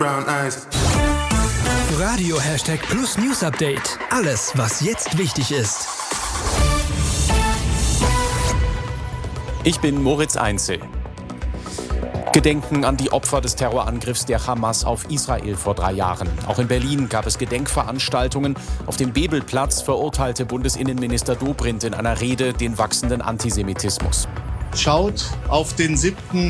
Brown eyes. Radio #Plus News Update. Alles, was jetzt wichtig ist. Ich bin Moritz Einzel. Gedenken an die Opfer des Terrorangriffs der Hamas auf Israel vor 3 Jahren. Auch in Berlin gab es Gedenkveranstaltungen. Auf dem Bebelplatz verurteilte Bundesinnenminister Dobrindt in einer Rede den wachsenden Antisemitismus. Schaut auf den 7.